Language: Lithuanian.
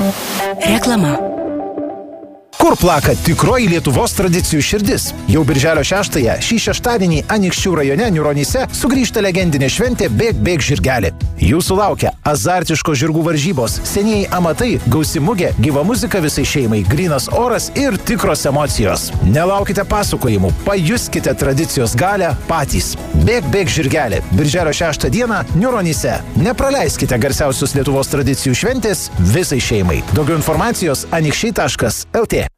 Reklama. Kur plaka tikroji Lietuvos tradicijų širdis? Jau birželio 6-ąją šį šeštadienį Anykščių rajone Niūronyse sugrįžta legendinė šventė Bėk žirgelį. Jūsų laukia azartiškos žirgų varžybos, senieji amatai, gausi mugė, gyva muzika visai šeimai, grynas oras ir tikros emocijos. Nelaukite pasakojimų, pajuskite tradicijos galę patys. Bėk žirgelį. Birželio 6 dieną Niūronyse. Nepraleiskite garsiausios Lietuvos tradicijų šventės visai šeimai. Daugiau informacijos anykščiai.lt.